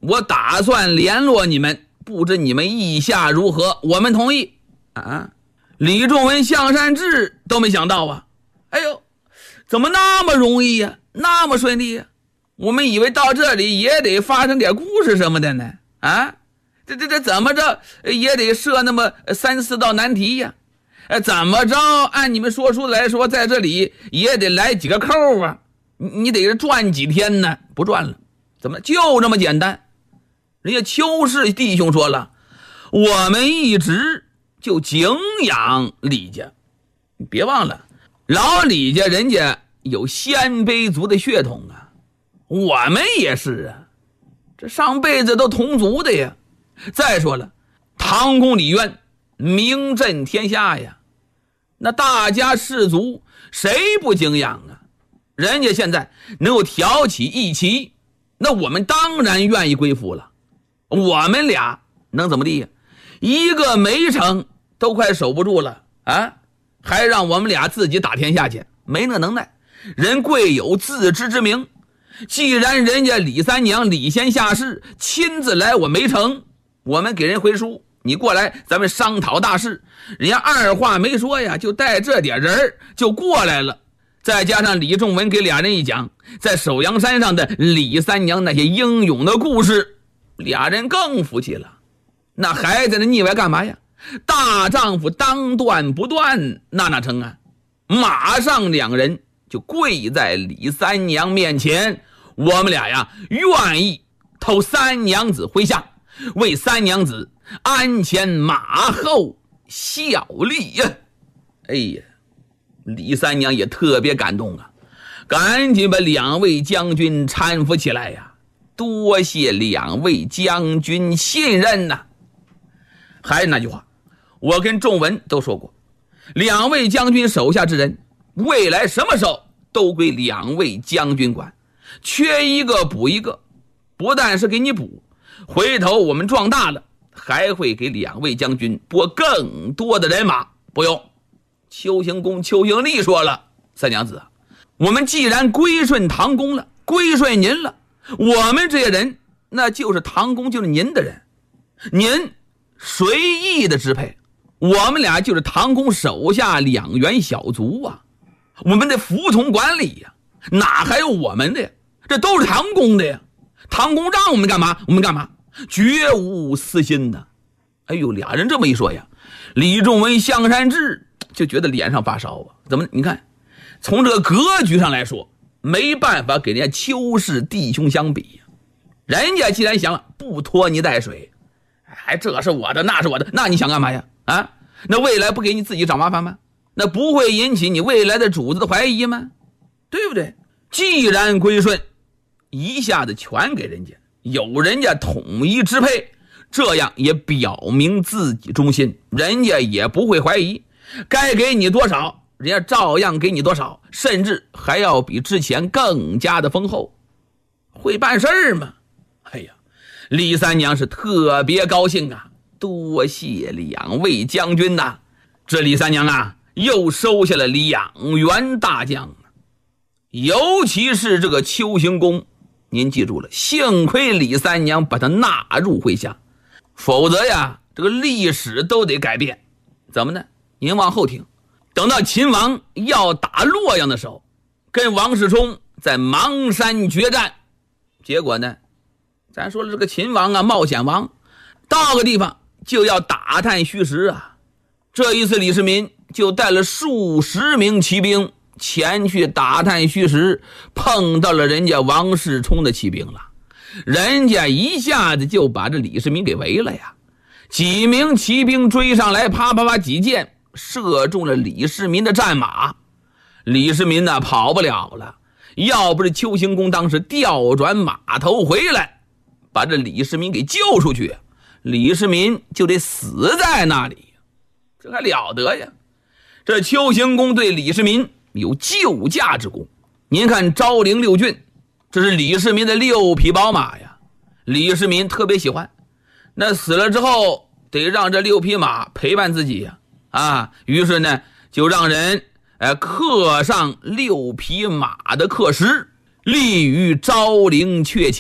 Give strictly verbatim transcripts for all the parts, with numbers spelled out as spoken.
我打算联络你们，不知你们意下如何？我们同意。啊，李仲文、向善志都没想到啊，哎呦，怎么那么容易呀、啊，那么顺利呀、啊？我们以为到这里也得发生点故事什么的呢。啊，这这这怎么着也得设那么三四道难题呀、啊？怎么着按你们说书来说，在这里也得来几个扣啊？你你得转几天呢？不转了，怎么就这么简单？人家邱氏弟兄说了，我们一直就敬仰李家，你别忘了，老李家人家有鲜卑族的血统啊，我们也是啊，这上辈子都同族的呀。再说了，唐公李渊名震天下呀，那大家士族谁不敬仰啊？人家现在能够挑起义旗，那我们当然愿意归附了。我们俩能怎么地呀？一个没成都快守不住了啊，还让我们俩自己打天下去，没那能耐。人贵有自知之明，既然人家李三娘李先下士亲自来我没成，我们给人回书，你过来咱们商讨大事，人家二话没说呀，就带这点人就过来了。再加上李仲文给俩人一讲在首阳山上的李三娘那些英勇的故事，俩人更服气了。那还在那腻歪干嘛呀？大丈夫当断不断，那哪成啊？马上两人就跪在李三娘面前，我们俩呀愿意投三娘子麾下，为三娘子鞍前马后效力呀！哎呀，李三娘也特别感动啊，赶紧把两位将军搀扶起来呀，多谢两位将军信任呐、啊。还是那句话，我跟仲文都说过，两位将军手下之人，未来什么时候都归两位将军管，缺一个补一个，不但是给你补，回头我们壮大了，还会给两位将军拨更多的人马。不用，邱行公邱行立说了，三娘子，我们既然归顺唐公了，归顺您了，我们这些人那就是唐公，就是您的人，您随意的支配，我们俩就是唐公手下两员小卒啊，我们得服从管理呀、啊，哪还有我们的呀？这都是唐公的呀，唐公让我们干嘛我们干嘛，绝无私心的。哎呦，俩人这么一说呀，李仲文、向善志就觉得脸上发烧啊。怎么？你看，从这个格局上来说，没办法给人家邱氏弟兄相比呀。人家既然想了不拖泥带水，哎，这是我的，那是我的，那你想干嘛呀？啊，那未来不给你自己找麻烦吗？那不会引起你未来的主子的怀疑吗？对不对？既然归顺，一下子全给人家，有人家统一支配，这样也表明自己忠心，人家也不会怀疑，该给你多少，人家照样给你多少，甚至还要比之前更加的丰厚。会办事儿吗？哎呀，李三娘是特别高兴啊，多谢两位将军呐、啊！这李三娘啊，又收下了两员大将啊，尤其是这个邱行公，您记住了，幸亏李三娘把他纳入麾下，否则呀，这个历史都得改变。怎么呢？您往后听，等到秦王要打洛阳的时候，跟王世充在邙山决战，结果呢，咱说了这个秦王啊，冒险王，到个地方就要打探虚实啊。这一次李世民就带了数十名骑兵前去打探虚实，碰到了人家王世充的骑兵了，人家一下子就把这李世民给围了呀。几名骑兵追上来，啪啪啪几箭射中了李世民的战马，李世民呢跑不了了，要不是邱行公当时调转马头回来，把这李世民给救出去，李世民就得死在那里，这还了得呀。这邱行公对李世民有救驾之功，您看昭陵六骏，这是李世民的六匹宝马呀，李世民特别喜欢，那死了之后得让这六匹马陪伴自己呀，啊，于是呢就让人呃刻上六匹马的刻石，立于昭陵阙前，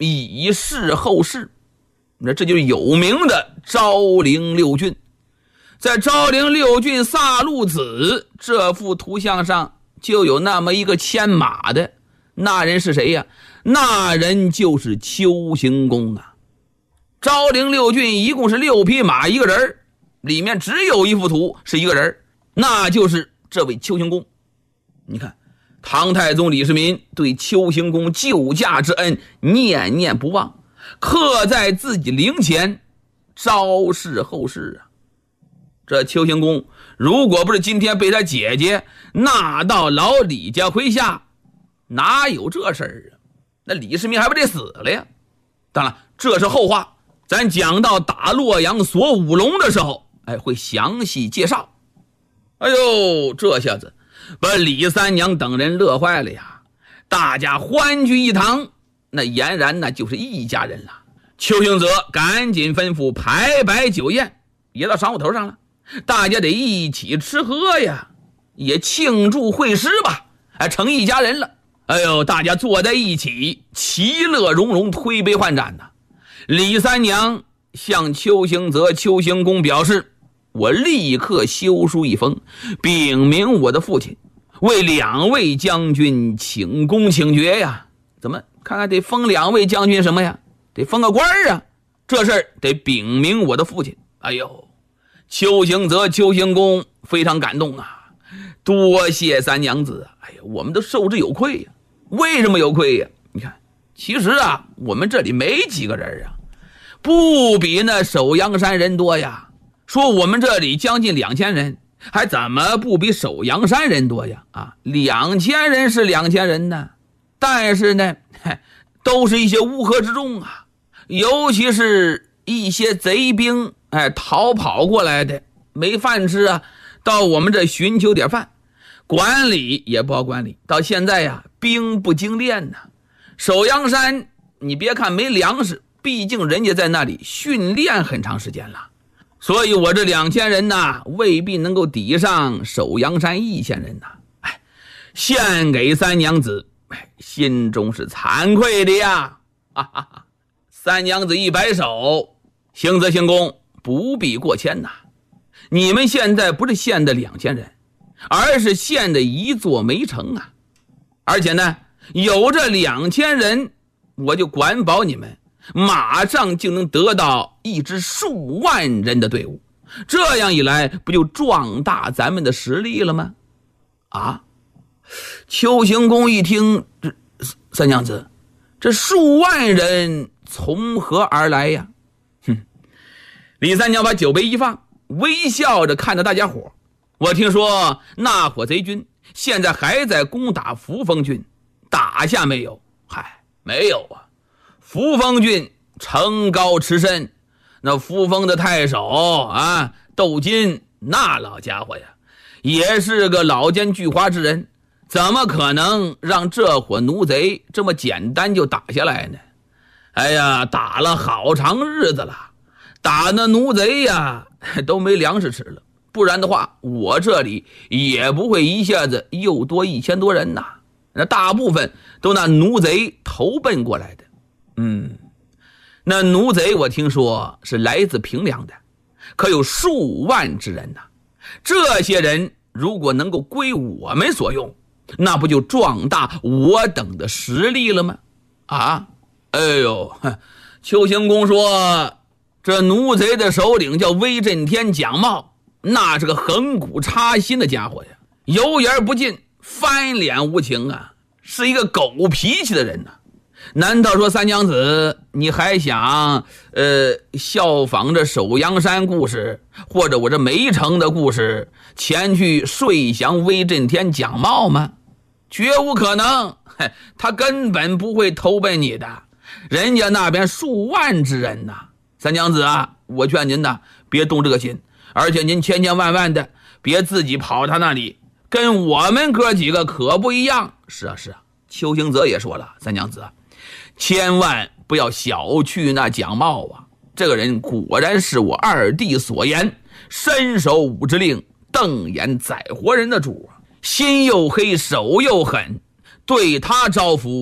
以示后世。那这就是有名的昭陵六郡。在昭陵六郡萨路子这幅图像上就有那么一个牵马的，那人是谁呀？那人就是丘行恭啊。昭陵六郡一共是六匹马一个人，里面只有一幅图是一个人，那就是这位丘行恭。你看唐太宗李世民对丘行恭救驾之恩念念不忘，刻在自己陵前，昭示后世啊。这丘行恭如果不是今天被他姐姐纳到老李家麾下，哪有这事儿啊？那李世民还不得死了呀？当然这是后话，咱讲到打洛阳锁五龙的时候，哎，会详细介绍。哎呦，这下子把李三娘等人乐坏了呀，大家欢聚一堂，那俨然那就是一家人了。邱行泽赶紧吩咐排摆酒宴，也到晌午头上了，大家得一起吃喝呀，也庆祝会师吧，哎，成一家人了。哎呦，大家坐在一起，其乐融融，推杯换盏呐。李三娘向邱行泽、邱行恭表示，我立刻修书一封，禀明我的父亲，为两位将军请功请爵呀。怎么看看得封两位将军什么呀？得封个官啊，这事儿得禀明我的父亲。哎呦，邱行泽、邱行恭非常感动啊，多谢三娘子，哎呀，我们都受之有愧呀。为什么有愧呀？你看，其实啊，我们这里没几个人啊，不比那首阳山人多呀。说我们这里将近两千人，还怎么不比首阳山人多呀？啊，两千人是两千人呢，但是呢，都是一些乌合之众啊，尤其是一些贼兵，哎，逃跑过来的，没饭吃啊，到我们这寻求点饭，管理也不好管理，到现在呀，兵不经练呢。首阳山，你别看没粮食，毕竟人家在那里训练很长时间了。所以我这两千人呐，未必能够抵上首阳山一千人呐。哎，献给三娘子，哎，心中是惭愧的呀。哈哈哈！三娘子一摆手，行则行功，不必过谦呐。你们现在不是献的两千人，而是献的一座煤城啊。而且呢，有这两千人，我就管保你们马上就能得到一支数万人的队伍，这样一来不就壮大咱们的实力了吗？啊，邱行恭一听，这三娘子，这数万人从何而来呀？哼！李三娘把酒杯一放，微笑着看着大家伙，我听说那伙贼军现在还在攻打扶风郡，打下没有？嗨，没有啊。扶风郡城高池深，那扶风的太守啊，窦金，那老家伙呀，也是个老奸巨猾之人，怎么可能让这伙奴贼这么简单就打下来呢？哎呀，打了好长日子了，打那奴贼呀都没粮食吃了，不然的话，我这里也不会一下子又多一千多人呐。那大部分都那奴贼投奔过来的。嗯，那奴贼我听说是来自平凉的，可有数万之人呐。这些人如果能够归我们所用，那不就壮大我等的实力了吗？啊，哎呦，邱行恭说，这奴贼的首领叫威震天蒋茂，那是个横骨插心的家伙呀，油盐不进，翻脸无情啊，是一个狗脾气的人呐。难道说三娘子你还想呃效仿着首阳山故事，或者我这梅城的故事，前去睡降威震天蒋茂吗？绝无可能，他根本不会投奔你的，人家那边数万之人呐。三娘子啊，我劝您呐，别动这个心，而且您千千万万的别自己跑他那里，跟我们哥几个可不一样。是啊是啊，邱行泽也说了，三娘子啊，千万不要小觑那蒋茂啊，这个人果然是我二弟所言，身手武之令，瞪眼宰活人的主，心又黑手又狠，对他招服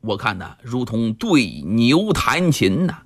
我看呢如同对牛弹琴呐。